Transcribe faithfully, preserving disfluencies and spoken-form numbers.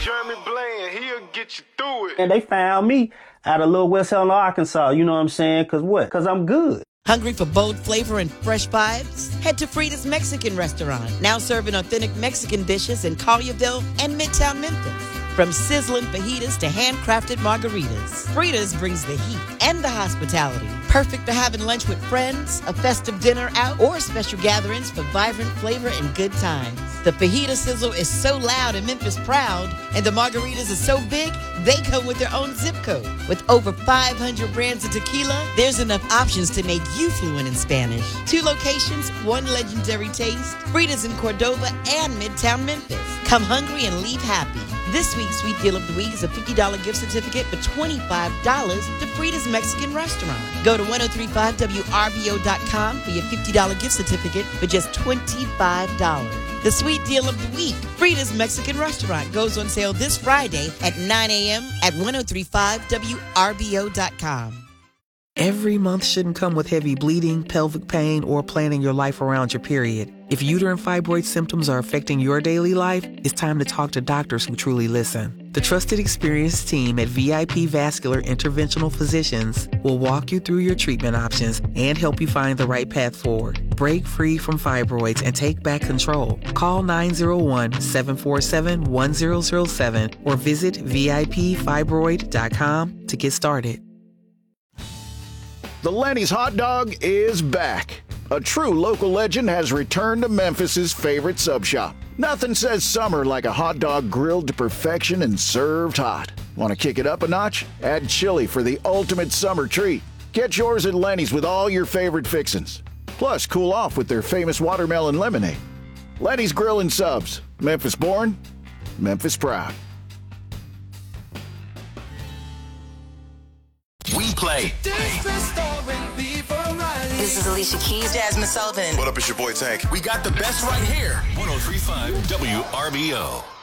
Jeremy Bland, he'll get you through it. And they found me out of Little West Helena, Arkansas. You know what I'm saying? Because what? Because I'm good. Hungry for bold flavor and fresh vibes? Head to Frida's Mexican Restaurant, now serving authentic Mexican dishes in Collierville and Midtown Memphis. From sizzling fajitas to handcrafted margaritas, Frida's brings the heat and the hospitality. Perfect for having lunch with friends, a festive dinner out, or special gatherings for vibrant flavor and good times. The fajita sizzle is so loud and Memphis proud, and the margaritas are so big, they come with their own zip code. With over five hundred brands of tequila, there's enough options to make you fluent in Spanish. Two locations, one legendary taste, Frida's in Cordova and Midtown Memphis. Come hungry and leave happy. This week's Sweet Deal of the Week is a fifty dollars gift certificate for twenty-five dollars to Frida's Mexican Restaurant. Go to ten thirty-five W R B O dot com for your fifty dollars gift certificate for just twenty-five dollars. The Sweet Deal of the Week, Frida's Mexican Restaurant, goes on sale this Friday at nine a.m. at ten thirty-five W R B O dot com. Every month shouldn't come with heavy bleeding, pelvic pain, or planning your life around your period. If uterine fibroid symptoms are affecting your daily life, it's time to talk to doctors who truly listen. The trusted, experienced team at V I P Vascular Interventional Physicians will walk you through your treatment options and help you find the right path forward. Break free from fibroids and take back control. Call nine zero one, seven four seven, one zero zero seven or visit V I P fibroid dot com to get started. The Lenny's Hot Dog is back. A true local legend has returned to Memphis's favorite sub shop. Nothing says summer like a hot dog grilled to perfection and served hot. Want to kick it up a notch? Add chili for the ultimate summer treat. Get yours at Lenny's with all your favorite fixins'. Plus, cool off with their famous watermelon lemonade. Lenny's Grill and Subs. Memphis born, Memphis proud. We play. This is Alicia Keys, Jasmine Sullivan. What up, it's your boy Tank. We got the best right here. ten thirty-five W R B O.